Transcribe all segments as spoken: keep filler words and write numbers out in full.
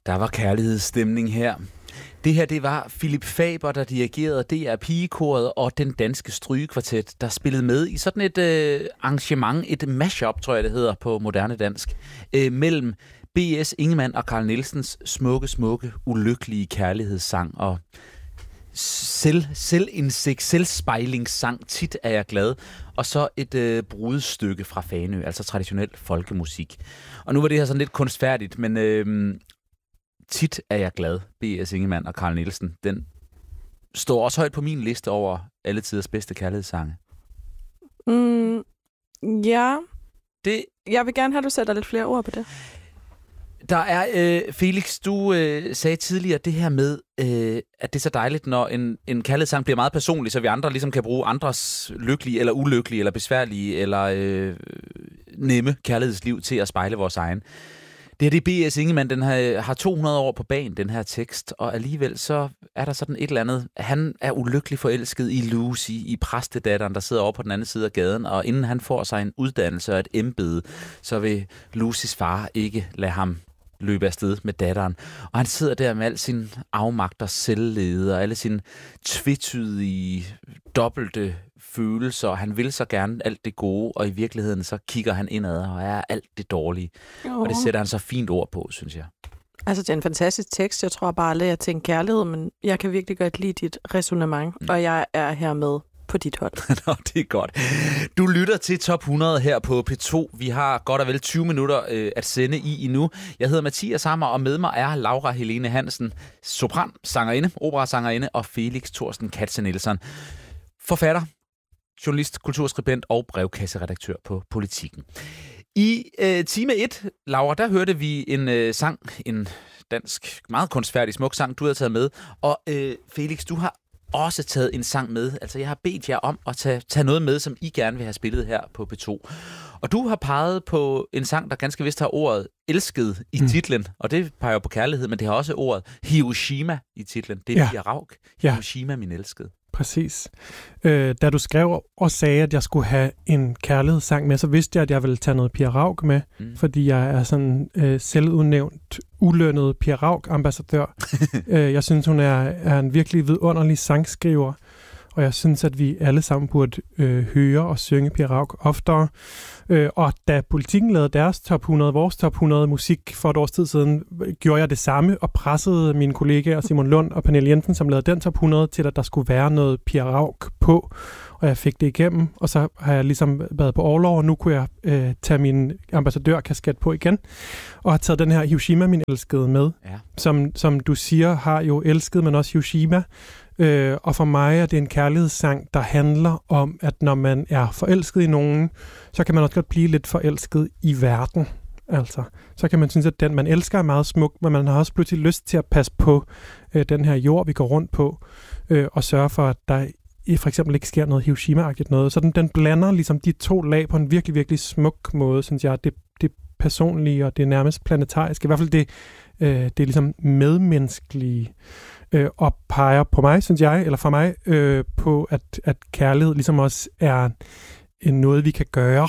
Der var kærlighedsstemning her. Det her, det var Philip Faber, der dirigerede D R Pigekoret og den danske strygekvartet, der spillede med i sådan et øh, arrangement, et mashup, tror jeg det hedder på moderne dansk, øh, mellem B S Ingemann og Carl Nielsens smukke, smukke, ulykkelige kærlighedssang og selv, selvindsigt, selvspejlingssang, tit er jeg glad, og så et øh, brudstykke fra Fanø, altså traditionel folkemusik. Og nu var det her sådan lidt kunstfærdigt, men øh, tit er jeg glad, B S Ingemann og Carl Nielsen, den står også højt på min liste over alle tiders bedste kærlighedssange. Mm, ja. Det, jeg vil gerne have, at du sætter lidt flere ord på det. Der er, øh, Felix, du øh, sagde tidligere det her med, øh, at det er så dejligt, når en, en kærlighedssang bliver meget personlig, så vi andre ligesom kan bruge andres lykkelige eller ulykkelige eller besværlige eller øh, nemme kærlighedsliv til at spejle vores egen. Det her, det er B S Ingemann, den har, har to hundrede år på bagen, den her tekst, og alligevel så er der sådan et eller andet. Han er ulykkelig forelsket i Lucy, i præstedatteren, der sidder over på den anden side af gaden, og inden han får sig en uddannelse og et embede, så vil Lucys far ikke lade ham løbe afsted med datteren. Og han sidder der med al sin afmagt og selvlede og alle sine tvetydige, dobbelte følelser, og han vil så gerne alt det gode, og i virkeligheden så kigger han indad og er alt det dårlige. Oh. Og det sætter han så fint ord på, synes jeg. Altså, det er en fantastisk tekst. Jeg tror bare aldrig, jeg tænker kærlighed, men jeg kan virkelig godt lide dit ræsonnement, mm. og jeg er her med på dit hold. Nå, det er godt. Du lytter til Top hundrede her på P to. Vi har godt og vel tyve minutter øh, at sende i endnu. Jeg hedder Mathias Hammer, og med mig er Laura Helene Hansen, sopran, sangerinde, operasangerinde, og Felix Thorsten Katze-Nielsen, forfatter, journalist, kulturskribent og brevkasseredaktør på Politiken. I øh, time et, Laura, der hørte vi en øh, sang, en dansk, meget kunstfærdig, smuk sang, du havde taget med. Og øh, Felix, du har også taget en sang med. Altså, jeg har bedt jer om at tage, tage noget med, som I gerne vil have spillet her på P to. Og du har peget på en sang, der ganske vist har ordet elsket i mm. titlen. Og det peger på kærlighed, men det har også ordet Hiroshima i titlen. Det er ja. Pia Rauk. Hiroshima, ja. Min elskede. Præcis. Øh, da du skrev og sagde, at jeg skulle have en kærlighedssang med, så vidste jeg, at jeg ville tage noget Pia Rauk med, mm. fordi jeg er sådan øh, selvudnævnt, ulønnet Pia Rauk-ambassadør. øh, jeg synes, hun er, er en virkelig vidunderlig sangskriver, og jeg synes, at vi alle sammen burde øh, høre og synge Pia Rauk oftere. Øh, og da Politikken lavede deres top hundrede, vores top hundrede musik for et års tid siden, gjorde jeg det samme og pressede mine kollegaer Simon Lund og Pernille Jensen, som lavede den top hundrede, til at der skulle være noget Pia Rauk på. Og jeg fik det igennem, og så har jeg ligesom været på overlov, og nu kunne jeg øh, tage min ambassadørkasket på igen, og har taget den her Hiroshima, min elskede, med. Ja. Som, som du siger, har jo elsket, men også Hiroshima. Øh, og for mig er det en kærlighedssang, der handler om, at når man er forelsket i nogen, så kan man også godt blive lidt forelsket i verden. Altså, så kan man synes, at den, man elsker, er meget smuk, men man har også pludselig lyst til at passe på øh, den her jord, vi går rundt på, øh, og sørge for, at der for eksempel ikke sker noget Hiroshima-agtigt noget. Så den, den blander ligesom de to lag på en virkelig, virkelig smuk måde, synes jeg. Det, det personlige, og det er nærmest planetariske. I hvert fald det, øh, det er ligesom medmenneskelige, øh, og peger på mig, synes jeg, eller for mig, øh, på at, at kærlighed ligesom også er noget, vi kan gøre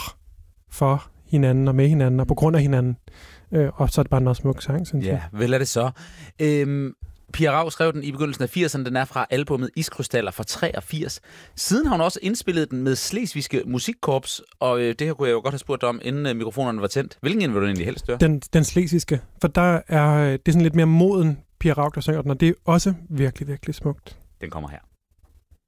for hinanden og med hinanden, og på grund af hinanden. Øh, og så er det bare en meget smuk sang, synes ja, jeg. Ja, vel er det så. Øhm Pia Rauk skrev den i begyndelsen af firserne. Den er fra albumet Iskrystaller fra treogfirs. Siden har hun også indspillet den med Slesvigske Musikkorps, og øh, det her kunne jeg jo godt have spurgt om, inden øh, mikrofonerne var tændt. hvilken en vil du egentlig helst høre? Den, den slesvigske, for der er det er sådan lidt mere moden Pia Rauk, der synger den, og det er også virkelig, virkelig smukt. Den kommer her.